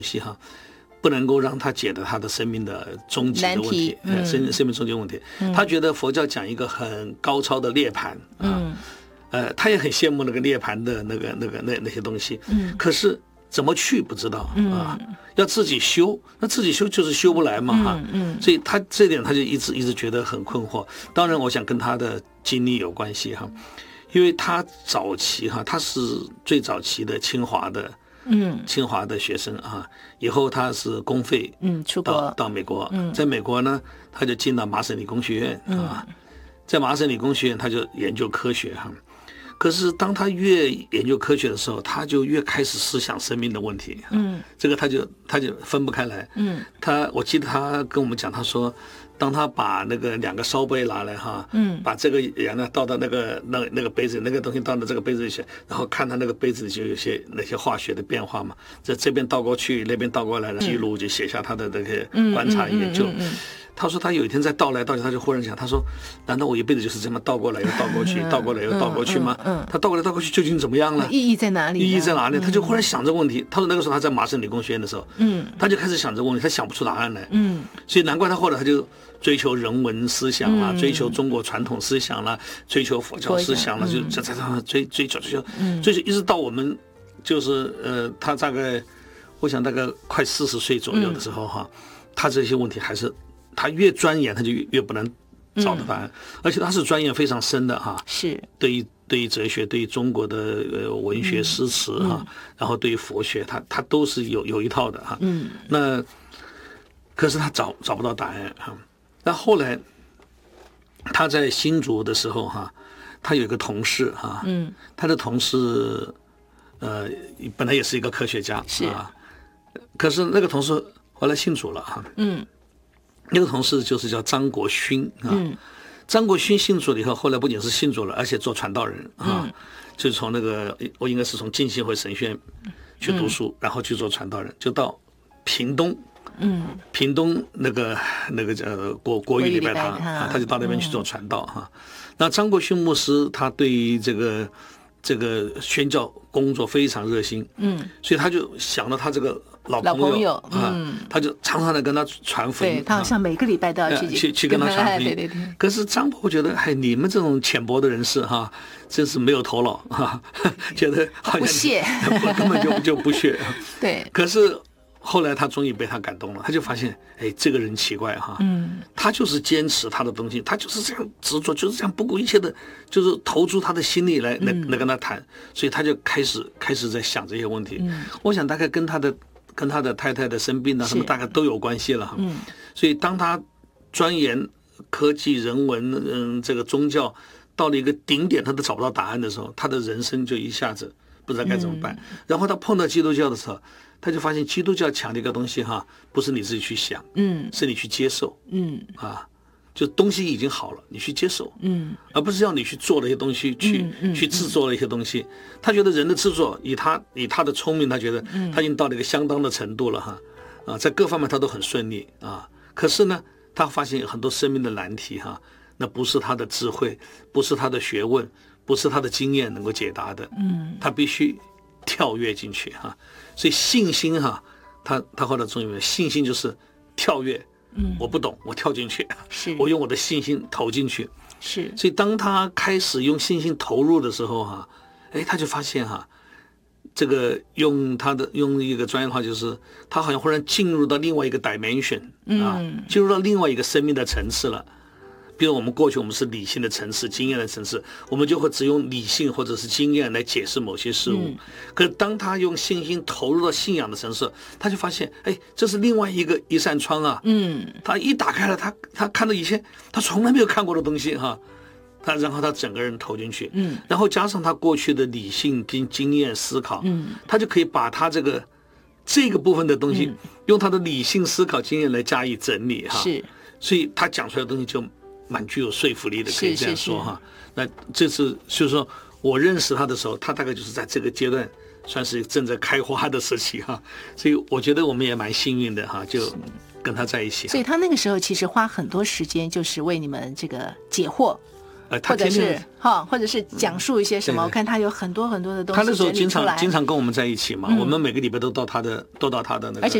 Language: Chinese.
西哈，不能够让他解得他的生命的终极的问题，生命终极问题。他觉得佛教讲一个很高超的涅槃啊，他也很羡慕那个涅槃的那些东西，可是怎么去不知道啊，要自己修，那自己修就是修不来嘛哈，所以他这点他就一直觉得很困惑。当然，我想跟他的经历有关系哈，因为他早期哈，他是最早期的清华的学生啊，以后他是公费出国到美国，在美国呢，他就进到麻省理工学院啊，在麻省理工学院他就研究科学哈。可是当他越研究科学的时候，他就越开始思想生命的问题，这个他就分不开来，我记得他跟我们讲，他说，当他把那个2个烧杯拿来哈，把这个盐呢倒到那个杯子，那个东西倒到这个杯子里去，然后看他那个杯子里就有那些化学的变化嘛，这边倒过去，那边倒过来的记录，就写下他的那个观察研究。他说他有一天在倒来倒去，他就忽然想，他说难道我一辈子就是这么倒过来又倒过去，倒过来又倒过去吗？他倒过来倒过去究竟怎么样了？ 意义在哪里？ 意义在哪里？他就忽然想这个问题。他说那个时候他在麻省理工学院的时候，他就开始想这个问题，他想不出答案来，所以难怪他后来他就追求人文思想啦，追求中国传统思想啦，追求佛教思想啦，就在追求，一直到我们就是他我想大概快40岁左右的时候哈，他这些问题还是。他越钻研，他就越不能找到答案，而且他是钻研非常深的哈。 是对于哲学，对于中国的文学诗词哈，然后对于佛学，他都是有一套的哈。那可是他找不到答案哈。那后来他在新竹的时候哈，他有一个同事哈，他的同事本来也是一个科学家啊，可是那个同事后来信主了哈。那个同事就是叫张国勋啊，张国勋信主了以后，后来不仅是信主了，而且做传道人啊，就从我应该是从浸信会神学院去读书，然后去做传道人，就到屏东，屏东那个叫国语礼拜堂啊，他就到那边去做传道哈。那张国勋牧师他对于这个宣教工作非常热心，所以他就想到他这个老朋友啊，他就常常的跟他传福音， 对他好像每个礼拜都要去跟他传福音。对。可是张伯觉得，你们这种浅薄的人士哈，真是没有头脑哈，觉得好像不屑， 根本就不屑。 对。 可是后来他终于被他感动了，他就发现，这个人奇怪哈，他就是坚持他的东西，他就是这样执着，就是这样不顾一切的，就是投注他的心力来跟他谈，所以他就开始在想这些问题。我想大概跟他的太太的生病啊什么大概都有关系了哈。所以当他钻研科技、人文、这个宗教到了一个顶点，他都找不到答案的时候，他的人生就一下子不知道该怎么办。然后他碰到基督教的时候，他就发现基督教强的一个东西哈，不是你自己去想，是你去接受，就东西已经好了，你去接受，而不是要你去做那些东西，去制作那些东西。他觉得人的制作，以他的聪明，他觉得他已经到了一个相当的程度了哈，在各方面他都很顺利啊。可是呢，他发现有很多生命的难题哈，那不是他的智慧，不是他的学问，不是他的经验能够解答的，他必须跳跃进去哈。所以信心哈，他后来终于信心就是跳跃。我不懂，我跳进去，我用我的信心投进去， 是。 所以当他开始用信心投入的时候哈，他就发现哈，这个用一个专业的话，就是他好像忽然进入到另外一个 dimension 啊，进入到另外一个生命的层次了。比如我们过去我们是理性的层次、经验的层次，我们就会只用理性或者是经验来解释某些事物。可是当他用信心投入到信仰的层次，他就发现，这是另外一扇窗啊。他一打开了，他看到以前他从来没有看过的东西哈。然后他整个人投进去，然后加上他过去的理性跟经验思考，他就可以把他这个部分的东西，用他的理性思考经验来加以整理哈。 是， 所以他讲出来的东西就蛮具有说服力的，可以这样说哈。那这次就是说我认识他的时候，他大概就是在这个阶段算是正在开花的时期哈。所以我觉得我们也蛮幸运的哈，就跟他在一起。 所以他那个时候其实花很多时间，就是为你们这个解惑。 或者是或者是讲述一些什么，我看他有很多很多的东西。 他那时候经常跟我们在一起嘛，我们每个礼拜都到他的那个。